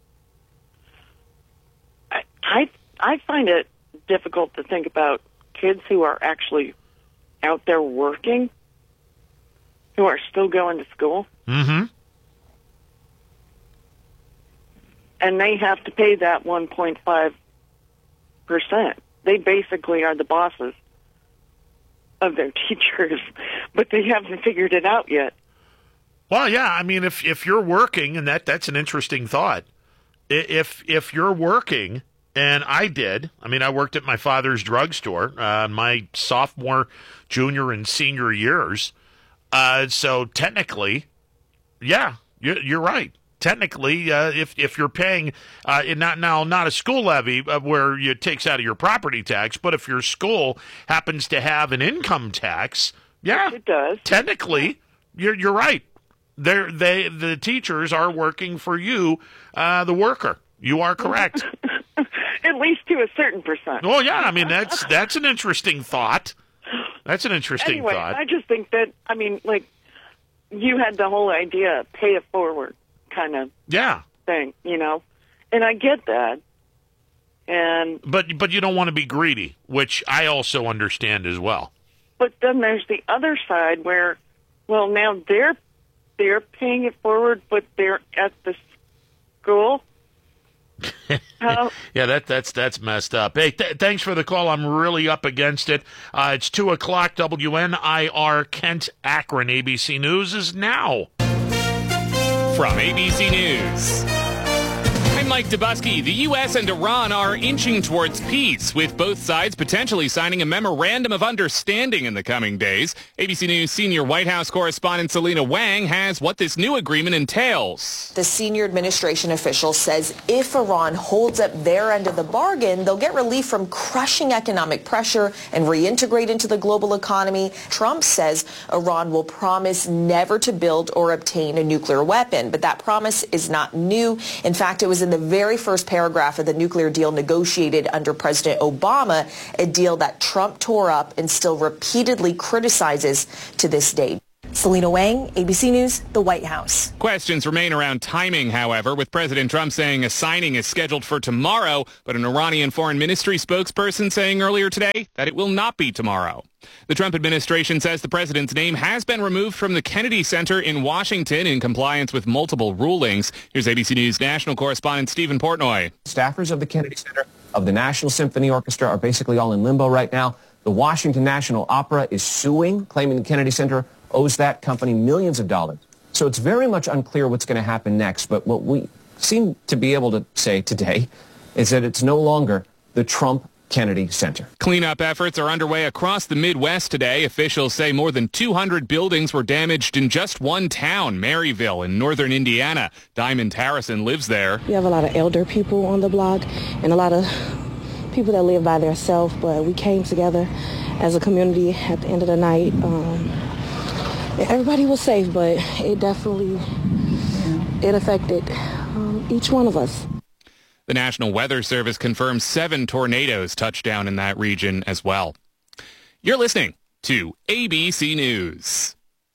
I, I I find it difficult to think about kids who are actually out there working, who are still going to school, Mm-hmm. and they have to pay that one point five percent. They basically are the bosses of their teachers, but they haven't figured it out yet. Well, yeah, I mean, if if you're working, and that that's an interesting thought. I- If if you're working, and I did, I mean, I worked at my father's drugstore, uh, my sophomore, junior, and senior years. Uh, so technically, yeah, you're, you're right. Technically, uh, if if you're paying, uh, not now not a school levy uh, where it takes out of your property tax, but if your school happens to have an income tax, yeah, it does. Technically, you're you're right. They're, they the teachers are working for you, uh, the worker. You are correct. At least to a certain percent. Well, yeah, I mean that's that's an interesting thought. That's an interesting anyway, thought. I just think that, I mean, like, you had the whole idea, pay it forward kind of Yeah, thing, you know? And I get that. And but but you don't want to be greedy, which I also understand as well. but then there's the other side where, well, now they're they're paying it forward, but they're at the school. How, Yeah, that that's that's messed up. Hey, th- thanks for the call. I'm really up against it. Uh, it's two o'clock. W N I R Kent Akron. A B C News is now. From A B C News, I'm Mike Dubusky. The U S and Iran are inching towards peace, with both sides potentially signing a memorandum of understanding in the coming days. A B C News senior White House correspondent Selena Wang has what this new agreement entails. The senior administration official says if Iran holds up their end of the bargain, they'll get relief from crushing economic pressure and reintegrate into the global economy. Trump says Iran will promise never to build or obtain a nuclear weapon, but that promise is not new. In fact, it was in the very first paragraph of the nuclear deal negotiated under President Obama, a deal that Trump tore up and still repeatedly criticizes to this day. Selena Wang, A B C News, the White House. Questions remain around timing, however, with President Trump saying a signing is scheduled for tomorrow, but an Iranian foreign ministry spokesperson saying earlier today that it will not be tomorrow. The Trump administration says the president's name has been removed from the Kennedy Center in Washington in compliance with multiple rulings. Here's A B C News national correspondent Stephen Portnoy. Staffers of the Kennedy Center, of the National Symphony Orchestra, are basically all in limbo right now. The Washington National Opera is suing, claiming the Kennedy Center owes that company millions of dollars. So it's very much unclear what's going to happen next. But what we seem to be able to say today is that it's no longer the Trump Kennedy Center. Cleanup efforts are underway across the Midwest today. Officials say more than two hundred buildings were damaged in just one town, Maryville, in northern Indiana. Diamond Harrison lives there. We have a lot of elder people on the block and a lot of people that live by themselves, but we came together as a community at the end of the night. Um, everybody was safe, but it definitely, it affected um, each one of us. The National Weather Service confirms seven tornadoes touched down in that region as well. You're listening to A B C News.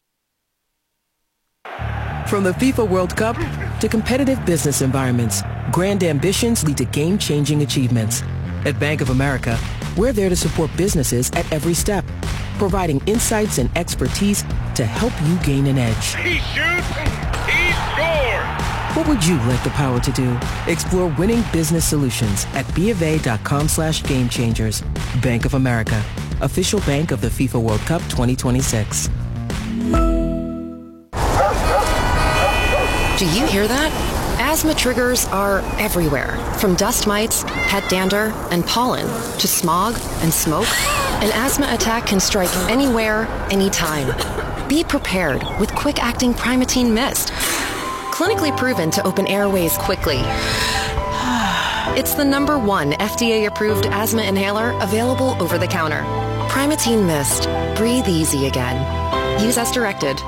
From the FIFA World Cup to competitive business environments, grand ambitions lead to game-changing achievements. At Bank of America, we're there to support businesses at every step, providing insights and expertise to help you gain an edge. He shoots, he scores! What would you like the power to do? Explore winning business solutions at BofA.com slash game changers. Bank of America, official bank of the FIFA World Cup twenty twenty-six. Do you hear that? Asthma triggers are everywhere, from dust mites, pet dander, and pollen, to smog and smoke. An asthma attack can strike anywhere, anytime. Be prepared with quick-acting Primatene Mist. Clinically proven to open airways quickly. It's the number one F D A-approved asthma inhaler available over the counter. Primatene Mist. Breathe easy again. Use as directed.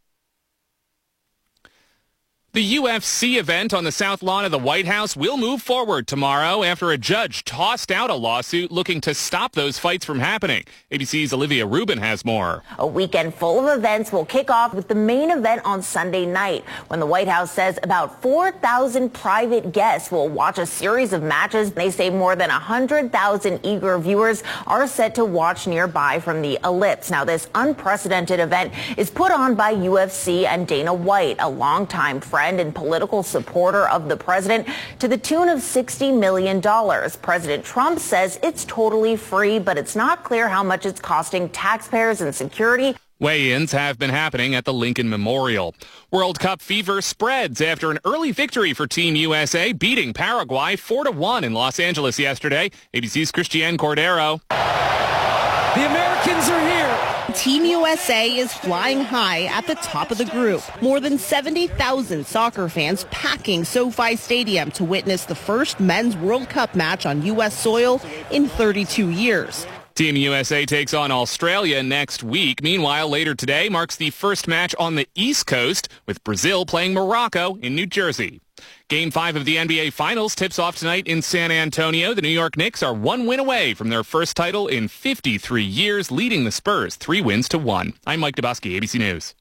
The U F C event on the south lawn of the White House will move forward tomorrow after a judge tossed out a lawsuit looking to stop those fights from happening. A B C's Olivia Rubin has more. A weekend full of events will kick off with the main event on Sunday night, when the White House says about four thousand private guests will watch a series of matches. They say more than one hundred thousand eager viewers are set to watch nearby from the Ellipse. Now, this unprecedented event is put on by U F C and Dana White, a longtime friend and political supporter of the president, to the tune of sixty million dollars. President Trump says it's totally free, but it's not clear how much it's costing taxpayers and security. Weigh-ins have been happening at the Lincoln Memorial. World Cup fever spreads after an early victory for Team U S A, beating Paraguay four to one in Los Angeles yesterday. A B C's Christiane Cordero. The Americans are here. Team U S A is flying high at the top of the group. More than seventy thousand soccer fans packing SoFi Stadium to witness the first men's World Cup match on U S soil in thirty-two years. Team U S A takes on Australia next week. Meanwhile, later today marks the first match on the East Coast, with Brazil playing Morocco in New Jersey. Game five of the N B A Finals tips off tonight in San Antonio. The New York Knicks are one win away from their first title in fifty-three years, leading the Spurs three wins to one. I'm Mike Dubusky, A B C News.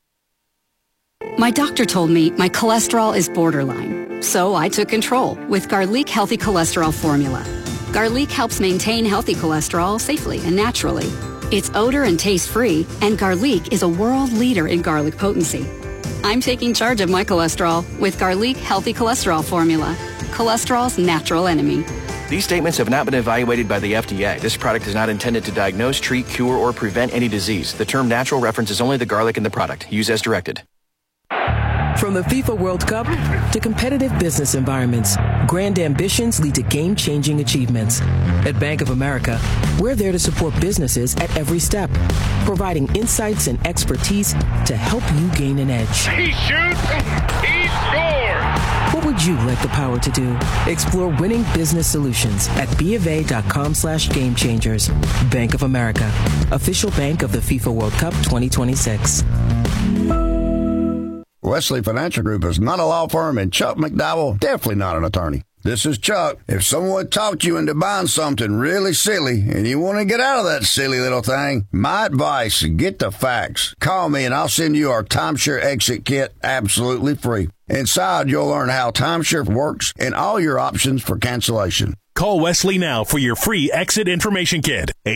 My doctor told me my cholesterol is borderline, so I took control with Garlic Healthy Cholesterol Formula. Garlic helps maintain healthy cholesterol safely and naturally. It's odor and taste-free, and Garlic is a world leader in garlic potency. I'm taking charge of my cholesterol with Garlic Healthy Cholesterol Formula, cholesterol's natural enemy. These statements have not been evaluated by the F D A. This product is not intended to diagnose, treat, cure, or prevent any disease. The term natural references only the garlic in the product. Use as directed. From the FIFA World Cup to competitive business environments, grand ambitions lead to game-changing achievements. At Bank of America, we're there to support businesses at every step, providing insights and expertise to help you gain an edge. He shoots, he scores! What would you like the power to do? Explore winning business solutions at BofA.com slash game changers. Bank of America, official bank of the FIFA World Cup twenty twenty-six. Wesley Financial Group is not a law firm, and Chuck McDowell, definitely not an attorney. This is Chuck. If someone talked you into buying something really silly and you want to get out of that silly little thing, my advice, get the facts. Call me and I'll send you our timeshare exit kit absolutely free. Inside, you'll learn how timeshare works and all your options for cancellation. Call Wesley now for your free exit information kit.